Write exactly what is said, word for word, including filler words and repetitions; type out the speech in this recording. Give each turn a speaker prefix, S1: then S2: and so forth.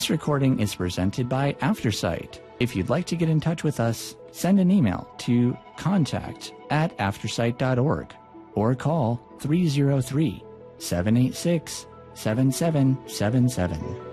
S1: This recording is presented by Aftersight. If you'd like to get in touch with us, send an email to contact at aftersight dot org or call three oh three, seven eight six, seven seven seven seven.